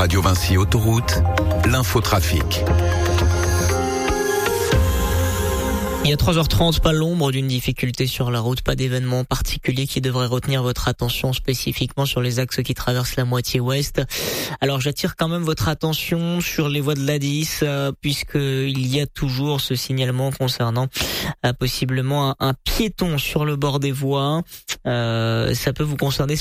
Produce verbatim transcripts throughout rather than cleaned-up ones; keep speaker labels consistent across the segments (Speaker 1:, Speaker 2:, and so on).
Speaker 1: Radio Vinci Autoroute, l'infotrafic.
Speaker 2: Il y a trois heures trente, pas l'ombre d'une difficulté sur la route, pas d'événement particulier qui devrait retenir votre attention spécifiquement sur les axes qui traversent la moitié ouest. Alors j'attire quand même votre attention sur les voies de l'A dix, euh, puisqu'il y a toujours ce signalement concernant euh, possiblement un, un piéton sur le bord des voies. Euh, ça peut vous concerner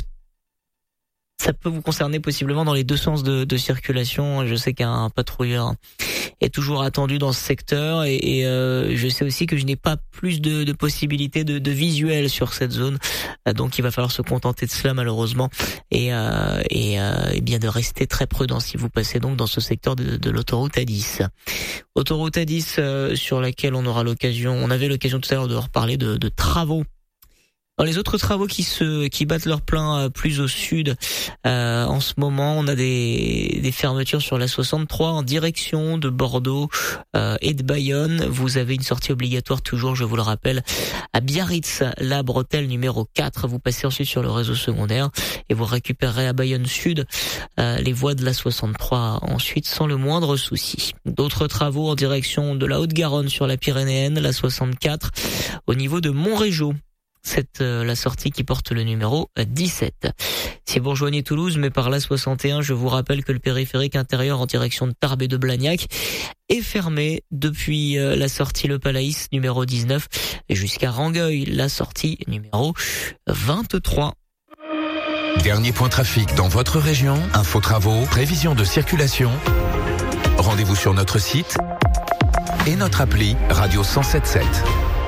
Speaker 2: Ça peut vous concerner possiblement dans les deux sens de, de circulation. Je sais qu'un patrouilleur est toujours attendu dans ce secteur et, et euh, je sais aussi que je n'ai pas plus de, de possibilités de, de visuel sur cette zone. Euh, donc il va falloir se contenter de cela malheureusement et, euh, et, euh, et bien de rester très prudent si vous passez donc dans ce secteur de, de l'autoroute A dix. Autoroute A dix euh, sur laquelle on aura l'occasion, on avait l'occasion tout à l'heure de reparler de, de travaux. Dans les autres travaux qui se qui battent leur plein plus au sud, euh, en ce moment, on a des des fermetures sur la soixante-trois en direction de Bordeaux euh, et de Bayonne. Vous avez une sortie obligatoire toujours, je vous le rappelle, à Biarritz, la bretelle numéro quatre. Vous passez ensuite sur le réseau secondaire et vous récupérerez à Bayonne Sud euh, les voies de la soixante-trois ensuite sans le moindre souci. D'autres travaux en direction de la Haute-Garonne sur la Pyrénéenne, la soixante-quatre, au niveau de Montrégeau. C'est euh, la sortie qui porte le numéro dix-sept. Si vous rejoignez Toulouse, mais par la soixante et un, je vous rappelle que le périphérique intérieur en direction de Tarbes et de Blagnac est fermé depuis euh, la sortie Le Palaïs numéro dix-neuf jusqu'à Rangueil, la sortie numéro vingt-trois.
Speaker 1: Dernier point trafic dans votre région, info travaux, prévision de circulation. Rendez-vous sur notre site et notre appli Radio cent sept sept.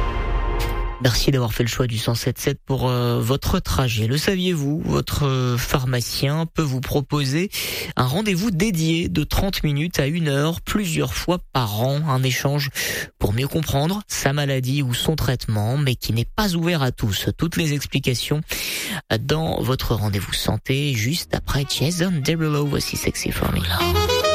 Speaker 2: Merci d'avoir fait le choix du cent sept sept pour euh, votre trajet. Le saviez-vous, votre euh, pharmacien peut vous proposer un rendez-vous dédié de trente minutes à une heure plusieurs fois par an, un échange pour mieux comprendre sa maladie ou son traitement, mais qui n'est pas ouvert à tous. Toutes les explications dans votre rendez-vous santé juste après Jason Derulo. Voici Sexy For Me.